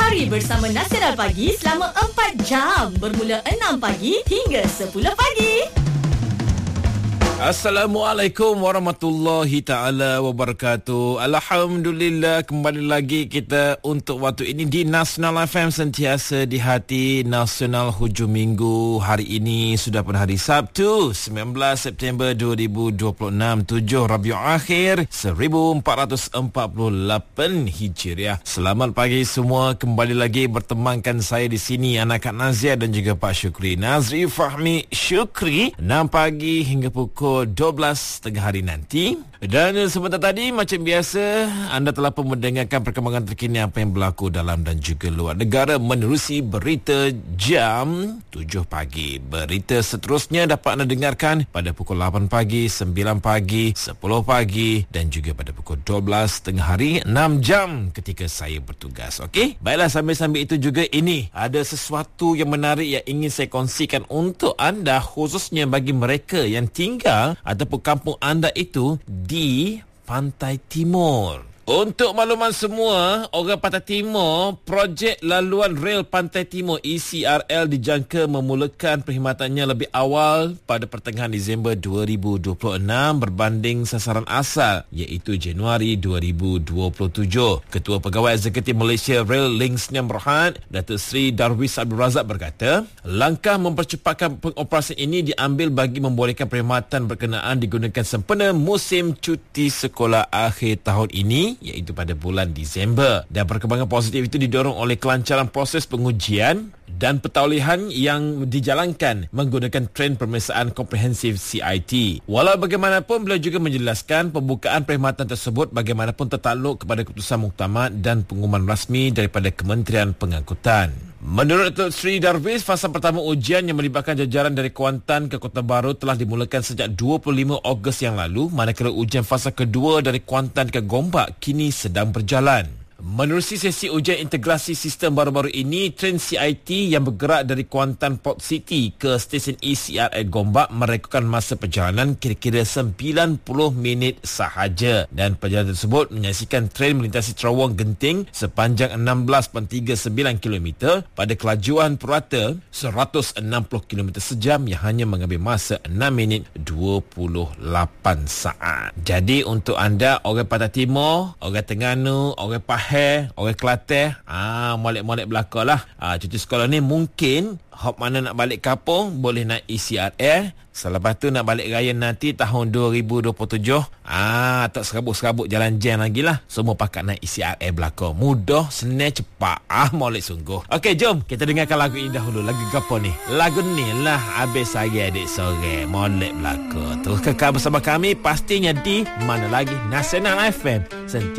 Hari bersama Nasional Pagi selama 4 jam. Bermula 6 pagi hingga 10 pagi. Assalamualaikum warahmatullahi ta'ala wabarakatuh. Alhamdulillah, kembali lagi kita untuk waktu ini di Nasional FM, sentiasa di hati Nasional hujung minggu. Hari ini sudah pun hari Sabtu 19 September 2026, 7 Rabiul Akhir 1448 Hijriah. Selamat pagi semua, kembali lagi bertemankan saya di sini anak Nazia dan juga Pak Syukri, Nazri Fahmi Syukri, 6 pagi hingga pukul 12 tengah hari nanti. Dan sebentar tadi, macam biasa, anda telah pun mendengarkan perkembangan terkini apa yang berlaku dalam dan juga luar negara menerusi berita jam 7 pagi. Berita seterusnya dapat anda dengarkan pada pukul 8 pagi, 9 pagi, 10 pagi dan juga pada pukul 12 tengah hari, 6 jam ketika saya bertugas. Okey? Baiklah, sambil-sambil itu juga ini ada sesuatu yang menarik yang ingin saya kongsikan untuk anda, khususnya bagi mereka yang tinggal ataupun kampung anda itu di Pantai Timur. Untuk makluman semua, orang Pantai Timur, projek laluan rel Pantai Timur ECRL dijangka memulakan perkhidmatannya lebih awal pada pertengahan Disember 2026 berbanding sasaran asal iaitu Januari 2027. Ketua Pegawai Eksekutif Malaysia Rail Links Sdn Bhd, Datuk Seri Darwis Abdul Razak berkata, langkah mempercepatkan pengoperasian ini diambil bagi membolehkan perkhidmatan berkenaan digunakan sempena musim cuti sekolah akhir tahun ini, iaitu pada bulan Disember. Dan perkembangan positif itu didorong oleh kelancaran proses pengujian dan pentaulihan yang dijalankan menggunakan trend pemeriksaan komprehensif CIT. Walau bagaimanapun, beliau juga menjelaskan pembukaan perkhidmatan tersebut bagaimanapun tertakluk kepada keputusan muktamad dan pengumuman rasmi daripada Kementerian Pengangkutan. Menurut Datuk Seri Darwis, fasa pertama ujian yang melibatkan jajaran dari Kuantan ke Kota Baru telah dimulakan sejak 25 Ogos yang lalu, manakala ujian fasa kedua dari Kuantan ke Gombak kini sedang berjalan. Menerusi sesi ujian integrasi sistem baru-baru ini, train CIT yang bergerak dari Kuantan Port City ke stesen ECRL Gombak merekukan masa perjalanan kira-kira 90 minit sahaja. Dan perjalanan tersebut menyaksikan train melintasi terowong genting sepanjang 16.39 km pada kelajuan purata 160 km sejam yang hanya mengambil masa 6 minit 28 saat. Jadi untuk anda, orang Pantai Timur, orang Terengganu, orang Pahang, orang Kelantan, molek-molek belakang lah. Cuti sekolah ni mungkin hop mana nak balik kampung boleh naik ECRL. Selepas tu nak balik raya nanti tahun 2027, tak serabut-serabut jalan jam lagi lah. Semua pakat naik ECRL belakang. Mudah, senang, cepat. Molek sungguh. Okey, jom kita dengarkan lagu ini dahulu. Lagu apa ni? Lagu ni lah Habis Hari Adik Sore. Molek belakang. Terus kekal bersama kami pastinya di mana lagi? Nasional FM.